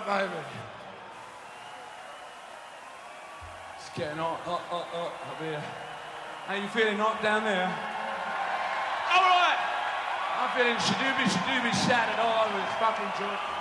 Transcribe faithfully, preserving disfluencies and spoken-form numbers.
baby. It's getting hot, hot, hot, hot up here. How you feeling hot down there? All right. I'm feeling shadooby, shadooby, shattered all over this fucking joint.